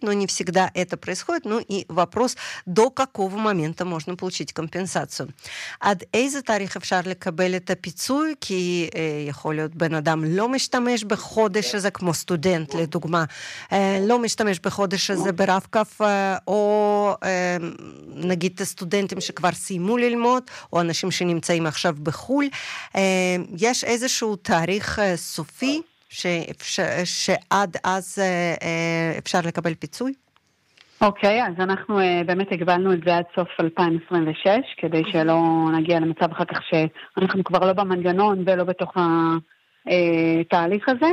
но не всегда это происходит. Ну и вопрос, до какого момента можно получить компенсацию. עד איזה תאריך אפשר לקבל את הפיצוי? כי יכול להיות בן אדם לא משתמש בחודש הזה, כמו סטודנט לדוגמה, לא משתמש בחודש הזה ברב-קו, או נגיד סטודנטים שכבר סיימו ללמוד, או אנשים שנמצאים עכשיו בחול. יש איזשהו תאריך סופי שעד אז אפשר לקבל פיצוי? אוקיי, אז אנחנו באמת הגבלנו את זה עד סוף 2026, כדי שלא נגיע למצב אחר כך שאנחנו כבר לא במנגנון ולא בתוך התהליך הזה.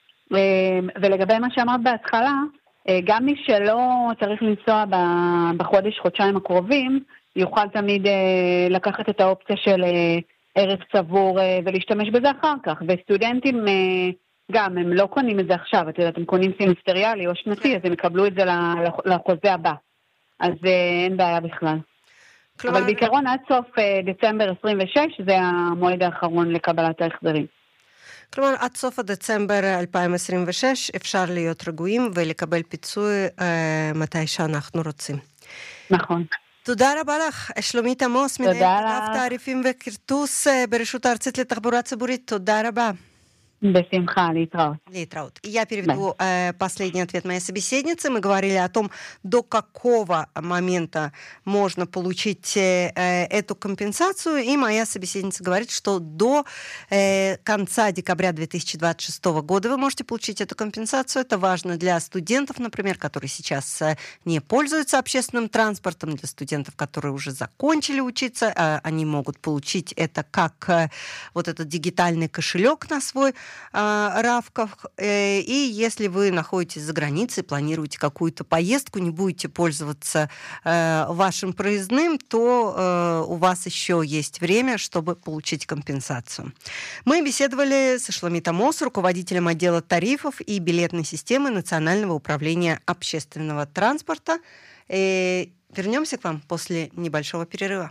ולגבי מה שאמרת בהתחלה, גם מי שלא צריך לנסוע בחודש-חודשיים הקרובים, יוכל תמיד לקחת את האופציה של ערך צבור ולהשתמש בזה אחר כך. וסטודנטים גם, הם לא קונים את זה עכשיו, את יודעת, הם קונים סמסטריאלי או שנתי, אז הם יקבלו את זה לחוזה הבא. אז אין בעיה בכלל. אבל בעיקרון עד סוף דצמבר 26, זה המועד האחרון לקבלת ההחזרים. כלומר, עד סוף דצמבר 2026 אפשר להיות רגועים ולקבל פיצוי מתי שאנחנו רוצים. נכון. תודה רבה לך, שלומית עמוס, מנהלת אגף תעריפים וכרטוס ברשות הארצית לתחבורה ציבורית. תודה רבה. Бесимха, Литраут. Литраут. Я переведу последний ответ моей собеседницы. Мы говорили о том, до какого момента можно получить эту компенсацию. И моя собеседница говорит, что до конца декабря 2026 года вы можете получить эту компенсацию. Это важно для студентов, например, которые сейчас не пользуются общественным транспортом, для студентов, которые уже закончили учиться. Они могут получить это как вот этот дигитальный кошелек на свой равках. И если вы находитесь за границей, планируете какую-то поездку, не будете пользоваться вашим проездным, то у вас еще есть время, чтобы получить компенсацию. Мы беседовали со Шломит Амос, руководителем отдела тарифов и билетной системы Национального управления общественного транспорта. Вернемся к вам после небольшого перерыва.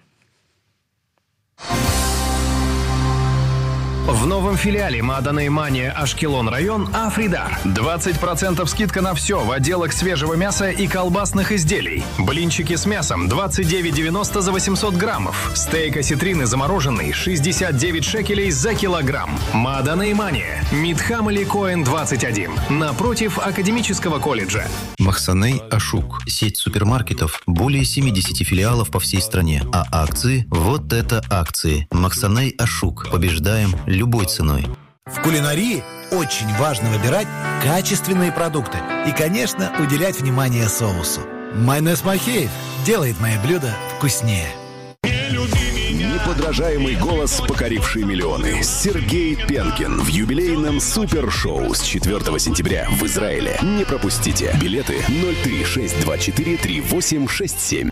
В новом филиале Маданей Мания Ашкелон район Афридар. 20% скидка на все в отделах свежего мяса и колбасных изделий. Блинчики с мясом 29,90 за 800 граммов. Стейк осетрины замороженный 69 шекелей за килограмм. Маданей Мания. Митхам или Коэн 21. Напротив Академического колледжа. Махсаней Ашук. Сеть супермаркетов. Более 70 филиалов по всей стране. А акции? Вот это акции. Махсаней Ашук. Побеждаем любой ценой. В кулинарии очень важно выбирать качественные продукты и, конечно, уделять внимание соусу. Майонез Махеев делает мои блюда вкуснее. Неподражаемый голос, покоривший миллионы. Сергей Пенкин в юбилейном супершоу с 4 сентября в Израиле. Не пропустите. Билеты 036243867.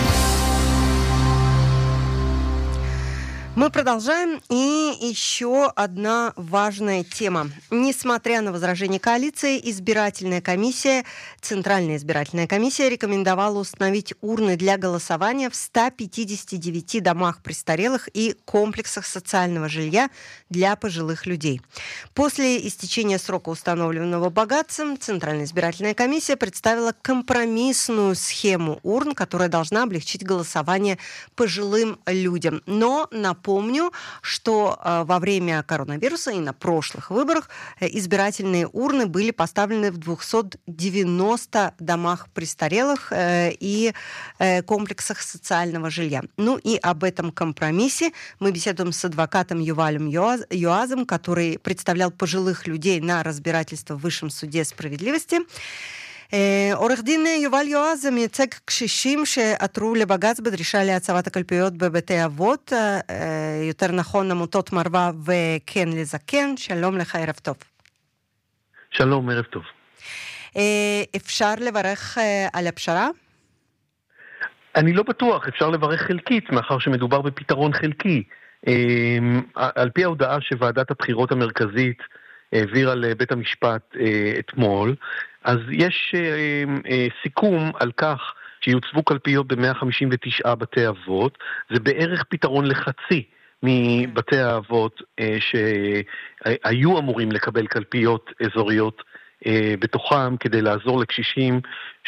Мы продолжаем. И еще одна важная тема. Несмотря на возражения коалиции, Центральная избирательная комиссия рекомендовала установить урны для голосования в 159 домах престарелых и комплексах социального жилья для пожилых людей. После истечения срока, установленного богатцем, Центральная избирательная комиссия представила компромиссную схему урн, которая должна облегчить голосование пожилым людям. Но напомню, что во время коронавируса и на прошлых выборах избирательные урны были поставлены в 290 домах престарелых и комплексах социального жилья. Ну и об этом компромиссе мы беседуем с адвокатом Ювалем Юазом, который представлял пожилых людей на разбирательство в Высшем суде справедливости. עורך דין יובל יועז מייצג קשישים שעתרו לבג"ץ בדרישה להצבת הקלפיות בבתי אבות, יותר נכון עמותות מרווה וכן לזקן. שלום לך, ערב טוב. שלום, ערב טוב. אפשר לברך על הפשרה? אני לא בטוח, אפשר לברך חלקית, מאחר שמדובר בפתרון חלקי. על פי ההודעה שוועדת הבחירות המרכזית העבירה לבית המשפט אתמול, אז יש סיכום על כך שיוצבו קלפיות ב-159 בתי אבות. זה בערך פתרון לחצי מבתי האבות שהיו אמורים לקבל קלפיות אזוריות בתוכם, כדי לעזור לקשישים